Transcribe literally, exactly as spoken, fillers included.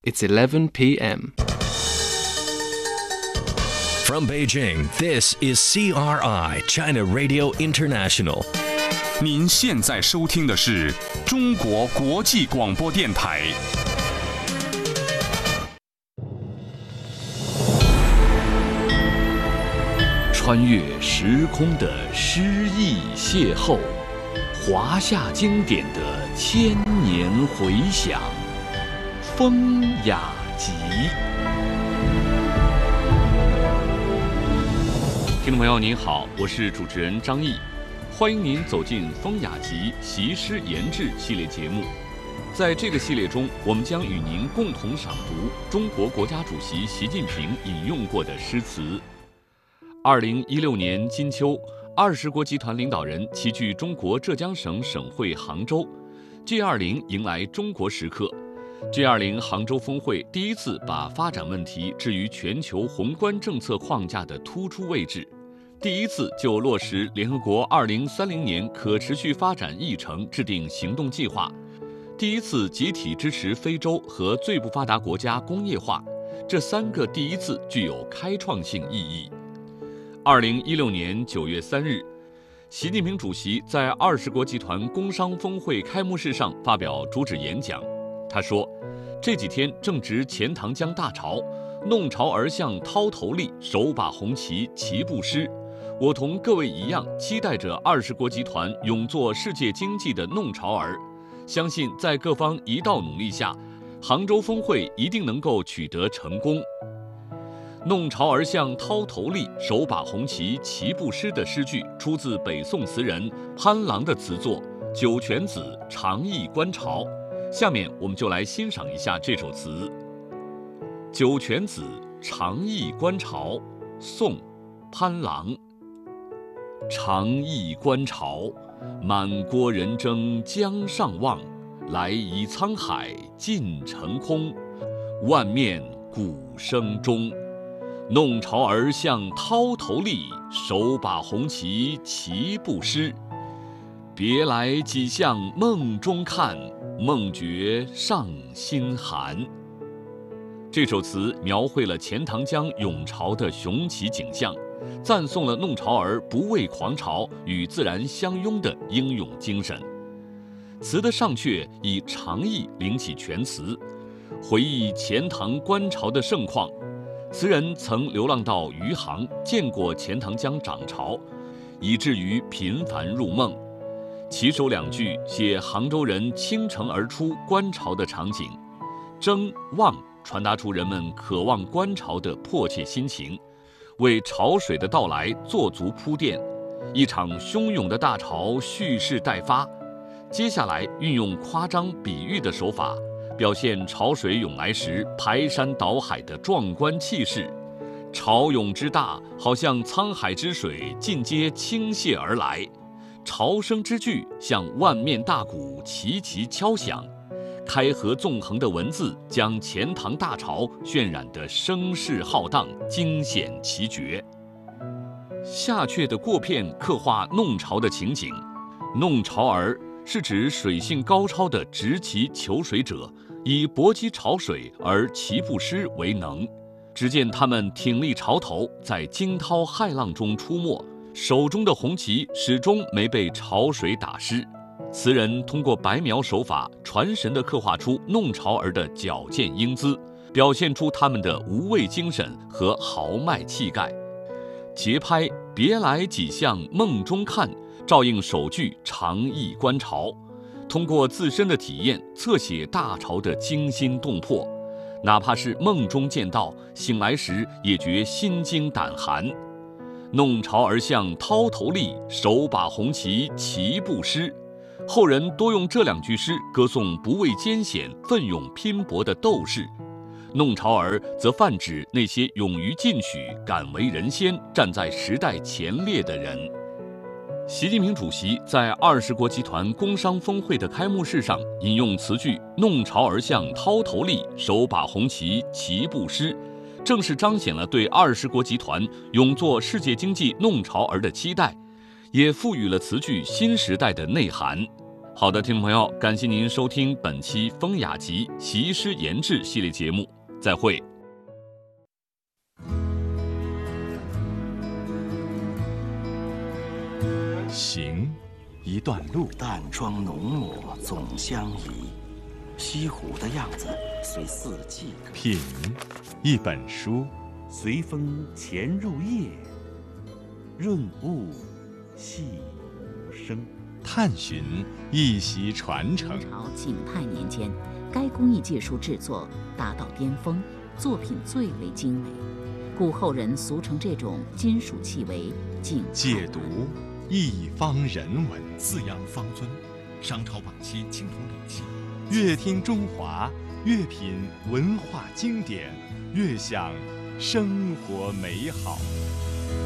It's eleven p m From Beijing, this is C R I, China Radio International. 您现在收听的是中国国际广播电台。 穿越时空的诗意邂逅，华夏经典的千年回响，风雅集。听众朋友您好，我是主持人张毅，欢迎您走进风雅集习诗研制系列节目。在这个系列中，我们将与您共同赏读中国国家主席习近平引用过的诗词。二零一六年金秋，二十国集团领导人齐聚中国浙江省省会杭州 ，G 二十 迎来中国时刻。G 二十 杭州峰会第一次把发展问题置于全球宏观政策框架的突出位置，第一次就落实联合国二零三零年可持续发展议程制定行动计划，第一次集体支持非洲和最不发达国家工业化，这三个第一次具有开创性意义。二零一六年九月三日，习近平主席在二十国集团工商峰会开幕式上发表主旨演讲。他说，这几天正值钱塘江大潮，弄潮儿向涛头立，手把红旗齐步诗。我同各位一样，期待着二十国集团勇做世界经济的弄潮儿，相信在各方一道努力下，杭州峰会一定能够取得成功。弄潮儿向涛头立，手把红旗齐步诗的诗句出自北宋词人潘郎的词作《酒泉子·长忆观潮》。下面我们就来欣赏一下这首词《酒泉子·长忆观潮》，宋·潘郎。长忆观潮，满郭人争江上望，来移沧海尽成空，万面鼓声中。弄潮儿向涛头立，手把红旗齐步诗。别来几向梦中看，梦觉上心寒。这首词描绘了钱塘江涌潮的雄奇景象，赞颂了弄潮儿不畏狂潮与自然相拥的英勇精神。词的上阙以长忆领起全词，回忆钱塘观潮的盛况。词人曾流浪到余杭，见过钱塘江涨潮，以至于频繁入梦。起首两句写杭州人倾城而出观潮的场景，争望传达出人们渴望观潮的迫切心情，为潮水的到来做足铺垫。一场汹涌的大潮蓄势待发，接下来运用夸张比喻的手法，表现潮水涌来时排山倒海的壮观气势。潮涌之大，好像沧海之水尽皆倾泻而来，潮声之巨像万面大鼓齐齐敲响，开合纵横的文字将钱塘大潮渲染得声势浩荡，惊险奇绝。下阙的过片刻画弄潮的情景，弄潮儿是指水性高超的执旗求水者，以搏击潮水而齐步诗为能。只见他们挺立潮头，在惊涛骇浪中出没，手中的红旗始终没被潮水打湿。词人通过白描手法，传神地刻画出弄潮儿的矫健英姿，表现出他们的无畏精神和豪迈气概。节拍别来几向梦中看，照应首句长忆观潮，通过自身的体验侧写大潮的惊心动魄，哪怕是梦中见到，醒来时也觉心惊胆寒。弄潮儿向涛头立，手把红旗齐步诗。后人多用这两句诗歌颂不畏艰险、奋勇拼搏的斗士，弄潮儿则泛指那些勇于进取、敢为人先、站在时代前列的人。习近平主席在二十国集团工商峰会的开幕式上引用词句“弄潮儿向涛头立，手把红旗齐步诗”，正是彰显了对二十国集团勇做世界经济弄潮儿的期待，也赋予了词句新时代的内涵。 好的，听众朋友，感谢您收听本期《风雅集·习诗言志》系列节目，再会。 行，一段路， 淡妆浓抹总相宜，西湖的样子随四季。 品，一本书， 随风潜入夜，润物细无声。 探寻，一袭传承。 明朝景泰年间，该工艺技术制作达到巅峰，作品最为精美，故后人俗称这种金属器为景泰。 解读，一方人文。 四羊方尊，商朝晚期青铜礼器。 越听中华，越品文化经典，越享生活美好。